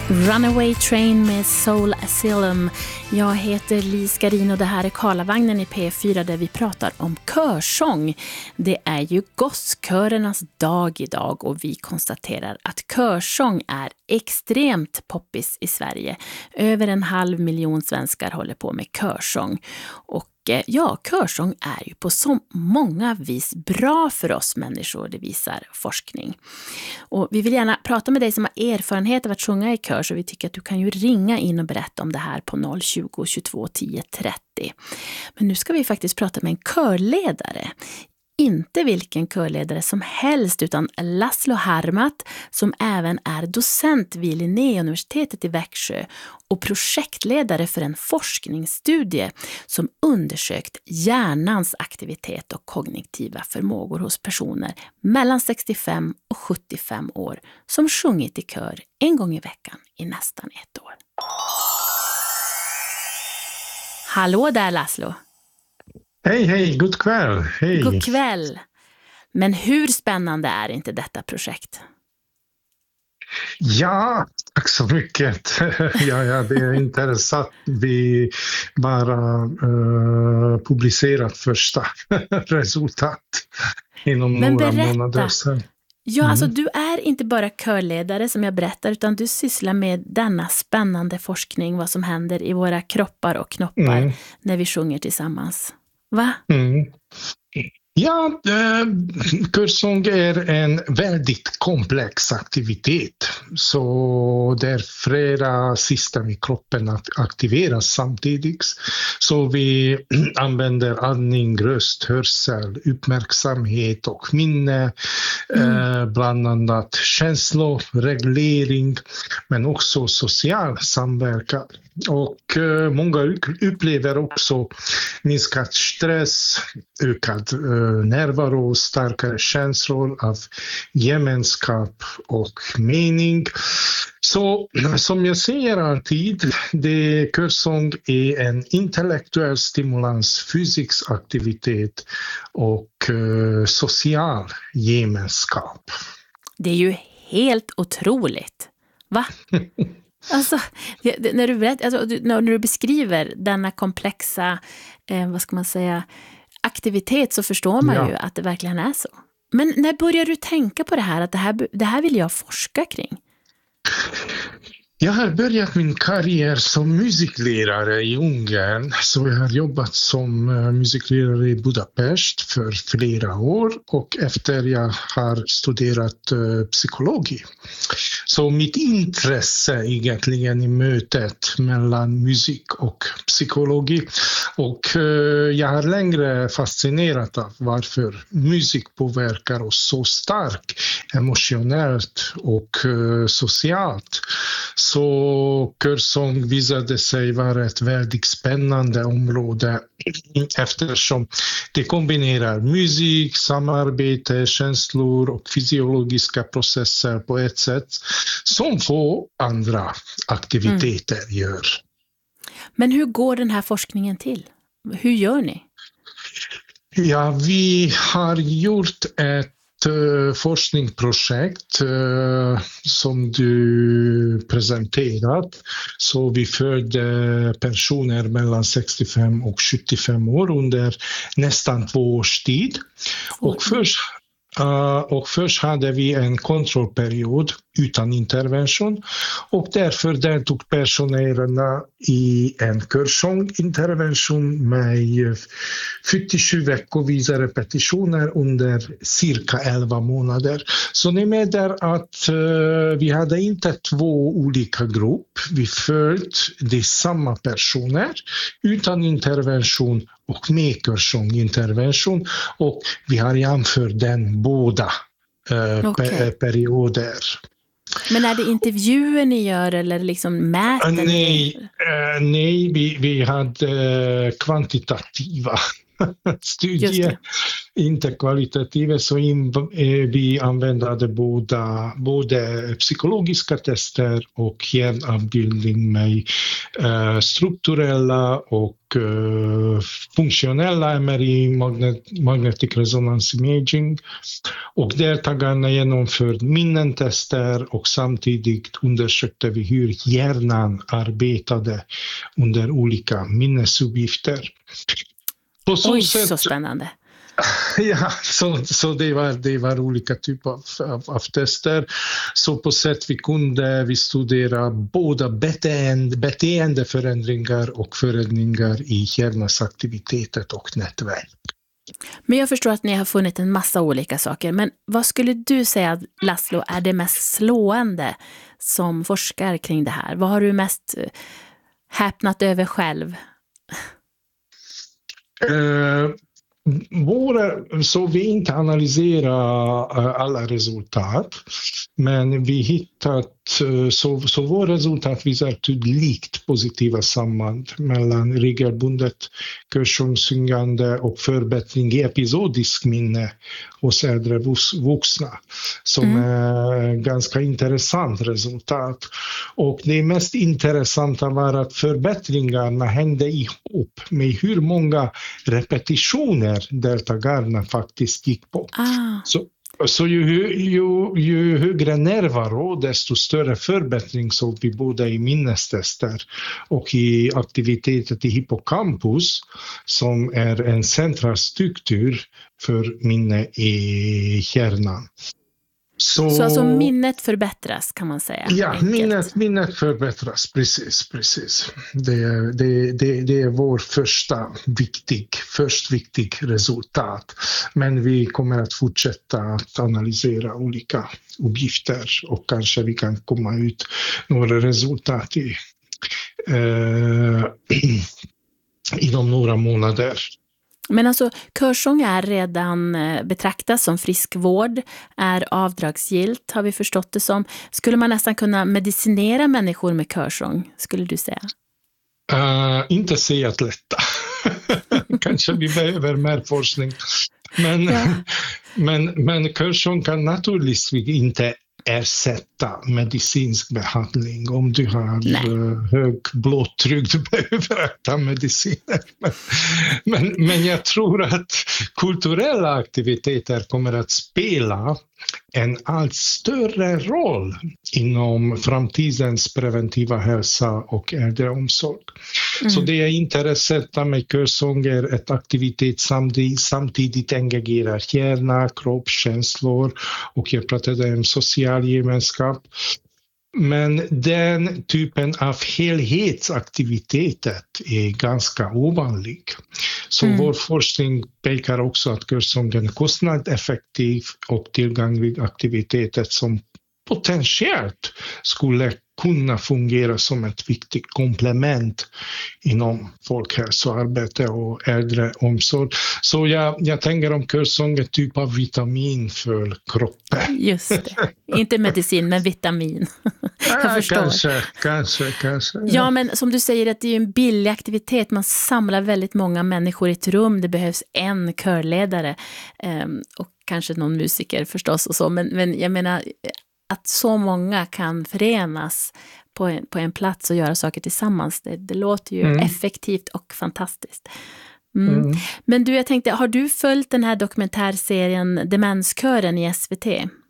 Runaway Train med Soul Asylum. Jag heter Li Skarin och det här är Karlavagnen i P4 där vi pratar om körsång. Det är ju gosskörernas dag idag och vi konstaterar att körsång är extremt poppis i Sverige. Över 500 000 svenskar håller på med körsång. Och ja, körsång är ju på så många vis bra för oss människor, det visar forskning. Och vi vill gärna prata med dig som har erfarenhet av att sjunga i kör, så vi tycker att du kan ju ringa in och berätta om det här på 020 22 10 30. Men nu ska vi faktiskt prata med en körledare. Inte vilken körledare som helst utan Laszlo Harmat som även är docent vid Linnéuniversitetet i Växjö och projektledare för en forskningsstudie som undersökt hjärnans aktivitet och kognitiva förmågor hos personer mellan 65 och 75 år som sjungit i kör en gång i veckan i nästan 1 år. Hallå där Laszlo! Hej, god kväll. Hej. God kväll. Men hur spännande är inte detta projekt? Ja, tack så mycket. Ja, det är intressant. Vi bara publicerat första resultat inom några månader sedan. Ja, alltså du är inte bara körledare som jag berättar utan du sysslar med denna spännande forskning, vad som händer i våra kroppar och knoppar när vi sjunger tillsammans. Va? Ja, körsång är en väldigt komplex aktivitet. Så där flera system i kroppen aktiveras samtidigt. Så vi använder andning, röst, hörsel, uppmärksamhet och minne. Bland annat känsloreglering men också social samverkan. Och många upplever också minskad stress, ökad närvaro, starkare känslor av gemenskap och mening. Så som jag säger alltid, körsång är en intellektuell stimulans, fysisk aktivitet och social gemenskap. Det är ju helt otroligt. Va? Alltså, när du beskriver denna komplexa, vad ska man säga, aktivitet så förstår man ju att det verkligen är så. Men när börjar du tänka på det här, att det här vill jag forska kring? Jag har börjat min karriär som musiklärare i Ungern, så jag har jobbat som musiklärare i Budapest för flera år och efter jag har studerat psykologi. Så mitt intresse egentligen i mötet mellan musik och psykologi och jag har längre fascinerat av varför musik påverkar oss så starkt emotionellt och socialt. Så körsång visade sig vara ett väldigt spännande område eftersom det kombinerar musik, samarbete, känslor och fysiologiska processer på ett sätt som få andra aktiviteter gör. Men hur går den här forskningen till? Hur gör ni? Ja, vi har gjort ett forskningsprojekt som du presenterat. Så vi följde personer mellan 65 och 75 år under nästan 2 års tid. Och först hade vi en kontrollperiod utan intervention och därför deltog personerna i en körsångintervention med 47 veckovisa repetitioner under cirka 11 månader. Så ni menar att vi hade inte 2 olika grupper, vi följde de samma personer utan intervention och med körsångintervention och vi har jämfört den båda perioder. Men är det intervjuer ni gör eller liksom mäter ni? Nej, vi hade kvantitativa studie, inte kvalitativa, så vi använde både psykologiska tester och hjärnavbildning med strukturella och funktionella MRI, magnetic resonance imaging, och deltagarna genomförde minnentester och samtidigt undersökte vi hur hjärnan arbetade under olika minnesuppgifter. Så spännande. Ja, så det var olika typer av tester. Så på sätt vi studera både beteendeförändringar och förändringar i hjärnans aktivitet och nätverk. Men jag förstår att ni har funnit en massa olika saker. Men vad skulle du säga, Laszlo, är det mest slående som forskar kring det här? Vad har du mest häpnat över själv? Så vi inte analyserar alla resultat, men vi hittat så våra resultat visar tydligt positiva samband mellan regelbundet körsångssyngande och förbättring i episodisk minne hos äldre vuxna, som är ganska intressant resultat. Och det mest intressanta var att förbättringarna hängde ihop med hur många repetitioner deltagarna faktiskt gick på. Så ju högre närvaro, desto större förbättring såg vi både i minnestester och i aktiviteter i hippocampus, som är en central struktur för minne i hjärnan. Så alltså minnet förbättras, kan man säga? Ja, minnet förbättras, precis. Det är vår först viktig resultat. Men vi kommer att fortsätta att analysera olika uppgifter och kanske vi kan komma ut några resultat inom några månader. Men alltså, körsång är redan betraktas som friskvård, är avdragsgillt, har vi förstått det som. Skulle man nästan kunna medicinera människor med körsång, skulle du säga? Inte säga att lätta. Kanske vi behöver mer forskning. Men körsång kan naturligtvis inte ersätta medicinsk behandling. Om du har hög blodtryck, du behöver äta mediciner. Men jag tror att kulturella aktiviteter kommer att spela en allt större roll inom framtidens preventiva hälsa och äldreomsorg. Så det är intressant med körsång är att aktivitet samtidigt engagerar hjärna, kropp, känslor, och jag pratade om social gemenskap. Men den typen av helhetsaktiviteter är ganska ovanlig. Så vår forskning pekar också att körsången är kostnadseffektiv och tillgänglig aktiviteter som potentiellt skulle kunna fungera som ett viktigt komplement inom folkhälsoarbete och äldreomsorg. Så jag tänker om körsång är typ av vitamin för kroppen. Just det. Inte medicin, men vitamin. Jag förstår. Kanske. Ja, men som du säger, att det är en billig aktivitet. Man samlar väldigt många människor i ett rum. Det behövs en körledare och kanske någon musiker förstås och så. Men jag menar att så många kan förenas på en plats och göra saker tillsammans. Det låter ju effektivt och fantastiskt. Men du, jag tänkte, har du följt den här dokumentärserien Demenskören i SVT?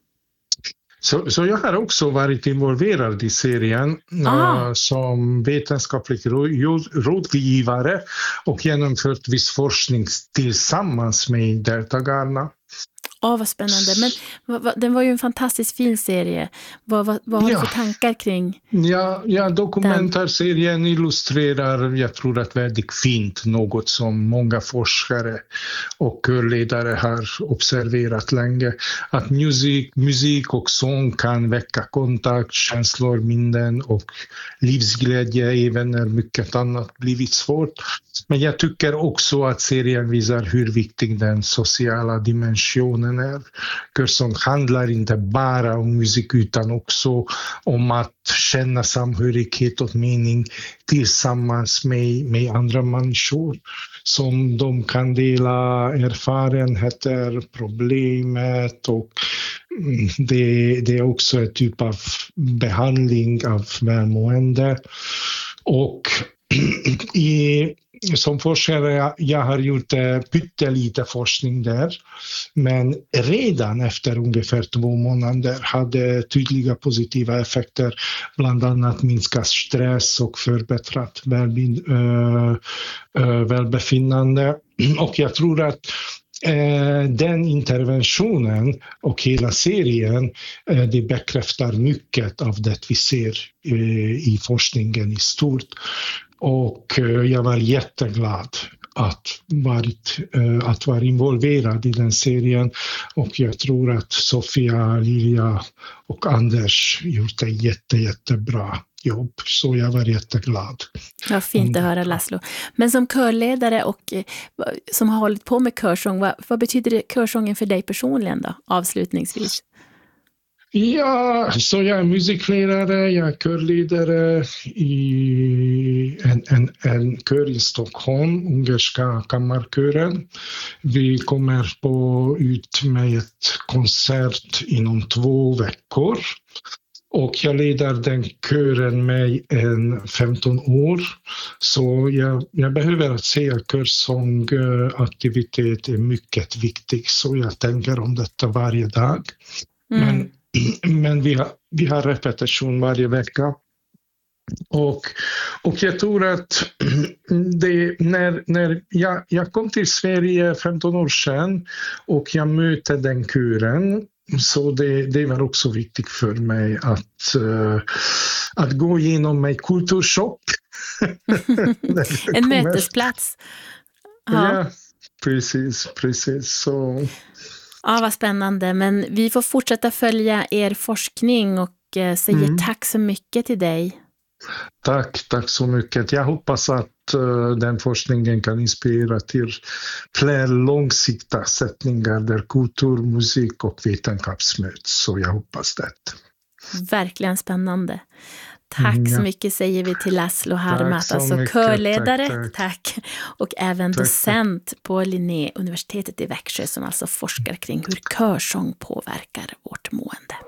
Så jag har också varit involverad i serien som vetenskaplig rådgivare och genomfört viss forskning tillsammans med deltagarna. Vad spännande. Men den var ju en fantastiskt fin serie. Vad har du för tankar kring Ja, dokumentärserien illustrerar, jag tror att väldigt fint, något som många forskare och körledare har observerat länge. Att musik och sång kan väcka kontakt, känslor, minnen och livsglädje även när mycket annat blivit svårt. Men jag tycker också att serien visar hur viktig den sociala dimensionen körsången är. Körsång handlar inte bara om musik utan också om att känna samhörighet och mening tillsammans med andra människor som de kan dela erfarenheter, problemet och det är också en typ av behandling av välmående. Och som forskare jag har gjort pyttelite forskning där, men redan efter ungefär 2 månader hade tydliga positiva effekter, bland annat minskad stress och förbättrat välbefinnande. Och jag tror att den interventionen och hela serien det bekräftar mycket av det vi ser i forskningen i stort. Och jag var jätteglad att vara involverad i den serien, och jag tror att Sofia, Lilja och Anders gjort ett jättebra jobb, så jag var jätteglad. Ja, fint att höra, Laszlo. Men som körledare och som har hållit på med körsång, vad betyder körsången för dig personligen då, avslutningsvis? Ja, så jag är musiklärare, jag är körledare i en kör i Stockholm, Ungerska kammarkören. Vi kommer ut med ett konsert inom 2 veckor. Och jag leder den kören med 15 år. Så jag behöver säga att körsångaktivitet är mycket viktig. Så jag tänker om detta varje dag. Men vi har repetition varje vecka. Och jag tror att när jag kom till Sverige 15 år sedan och jag mötte den kören, så det var också viktigt för mig att gå igenom en kulturchock. En mötesplats. Ja, precis. Så. Ja, vad spännande. Men vi får fortsätta följa er forskning och säger tack så mycket till dig. Tack så mycket. Jag hoppas att den forskningen kan inspirera till fler långsiktiga sättningar där kultur, musik och vetenskap möts. Så jag hoppas det. Verkligen spännande. Tack så mycket säger vi till Laszlo Harmat, alltså körledare, tack. Och även docent på Linnéuniversitetet i Växjö som alltså forskar kring hur körsång påverkar vårt mående.